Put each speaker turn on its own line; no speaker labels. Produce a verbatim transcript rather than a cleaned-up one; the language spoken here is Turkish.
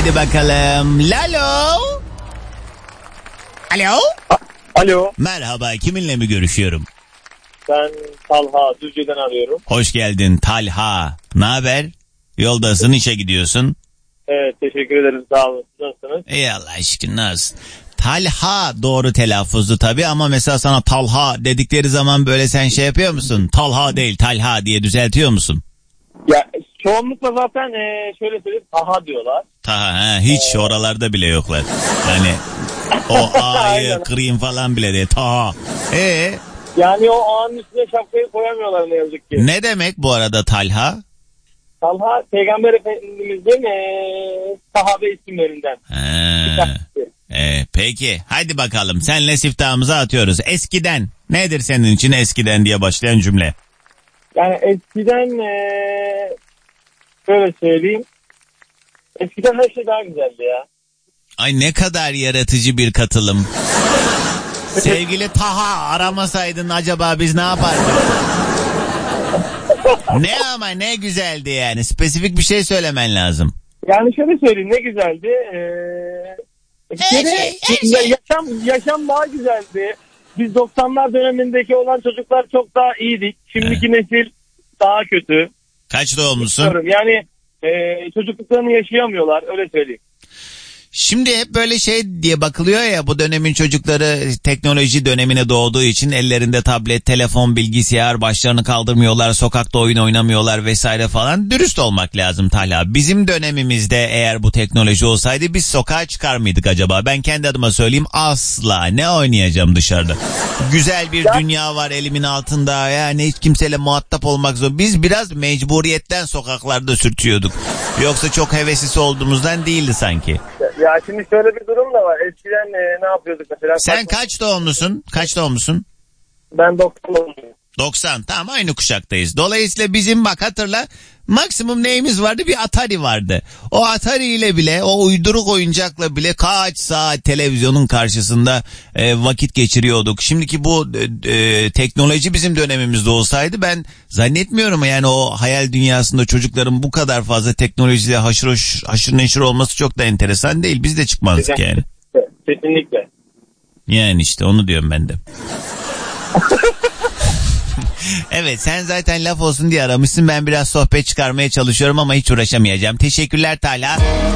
Haydi bakalım. Lalo. Alo.
Alo.
Merhaba, kiminle mi görüşüyorum?
Ben Talha, Düzce'den arıyorum.
Hoş geldin Talha. Ne haber? Yoldasın, işe gidiyorsun.
Evet, teşekkür ederim. Sağ olun. Nasılsınız?
Ey Allah aşkına, nasılsın? Talha doğru telaffuzdu tabii ama mesela sana Talha dedikleri zaman böyle sen şey yapıyor musun? Talha değil Talha diye düzeltiyor musun?
Ya çoğunlukla zaten e, şöyle söyleyeyim, Taha diyorlar.
Taha, he, hiç ee... oralarda bile yoklar. Yani o A'yı kırayım falan bile değil. Taha. Ee?
Yani o A'nın üstüne şapkayı koyamıyorlar ne yazık ki.
Ne demek bu arada Talha?
Talha Peygamber Efendimiz'in e, sahabe isimlerinden.
Ee, peki hadi bakalım senle siftahımıza atıyoruz. Eskiden nedir senin için eskiden diye başlayan cümle?
Yani eskiden e, şöyle söyleyeyim. Eskiden her şey daha güzeldi ya.
Ay ne kadar yaratıcı bir katılım. Sevgili Taha, aramasaydın acaba biz ne yapardık? Ne ama ne güzeldi yani. Spesifik bir şey söylemen lazım.
Yani şöyle söyleyeyim, ne güzeldi. Ee,
her şey, her şey.
Yaşam, yaşam daha güzeldi. Biz doksanlar dönemindeki olan çocuklar çok daha iyiydik. Şimdiki He. nesil daha kötü.
Kaç doğumlusun?
Yani e, çocukluklarını yaşayamıyorlar, öyle söyleyeyim.
Şimdi hep böyle şey diye bakılıyor ya, bu dönemin çocukları teknoloji dönemine doğduğu için ellerinde tablet, telefon, bilgisayar, başlarını kaldırmıyorlar, sokakta oyun oynamıyorlar vesaire falan. Dürüst olmak lazım Talha. Bizim dönemimizde eğer bu teknoloji olsaydı biz sokağa çıkar mıydık acaba? Ben kendi adıma söyleyeyim, asla. Ne oynayacağım dışarıda? Güzel bir ya. dünya var elimin altında, yani hiç kimseyle muhatap olmak zor. Biz biraz mecburiyetten sokaklarda sürtüyorduk. Yoksa çok heveslisi olduğumuzdan değildi sanki.
Ya şimdi şöyle bir durum da var. Eskiden e, ne yapıyorduk mesela?
Sen kaç doğumlusun? Kaç doğumlusun?
Ben doksan doğumluyum.
doksan. Tamam, aynı kuşaktayız. Dolayısıyla bizim bak hatırla, maksimum neyimiz vardı? Bir Atari vardı. O Atari ile bile, o uyduruk oyuncakla bile kaç saat televizyonun karşısında e, vakit geçiriyorduk. Şimdiki bu e, e, teknoloji bizim dönemimizde olsaydı ben zannetmiyorum yani o hayal dünyasında çocukların bu kadar fazla teknolojiyle haşır, hoş, haşır neşir olması çok da enteresan değil. Biz de çıkmazdık yani.
Kesinlikle.
Yani işte onu diyorum ben de. Evet, sen zaten laf olsun diye aramışsın. Ben biraz sohbet çıkarmaya çalışıyorum ama hiç uğraşamayacağım. Teşekkürler Talha.